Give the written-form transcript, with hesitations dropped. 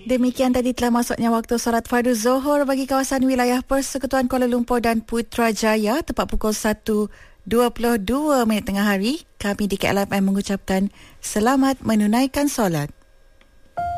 Demikian tadi telah masuknya waktu solat fardu Zuhur bagi kawasan wilayah Persekutuan Kuala Lumpur dan Putrajaya tepat pukul 1.22 tengah hari. Kami di KLFM mengucapkan selamat menunaikan solat.